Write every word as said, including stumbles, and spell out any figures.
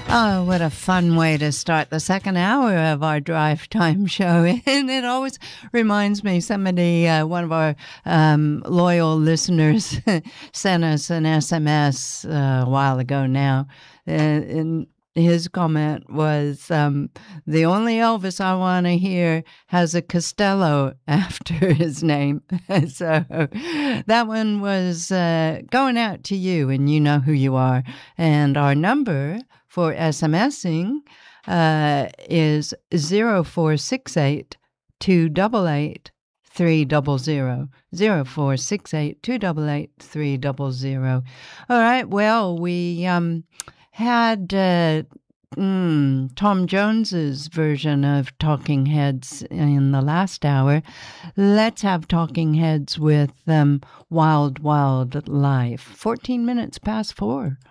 Oh, what a fun way to start the second hour of our Drive Time show. And it always reminds me, somebody, uh, one of our um, loyal listeners sent us an S M S uh, a while ago now. And, and his comment was, um, the only Elvis I want to hear has a Costello after his name. So that one was uh, going out to you, and you know who you are. And our number for SMSing uh, is zero four six eight, two eight eight, three zero zero. zero four six eight, two eight eight, three zero zero. All right, well, we um, had uh, mm, Tom Jones's version of Talking Heads in the last hour. Let's have Talking Heads with um, Wild Wild Life. fourteen minutes past four.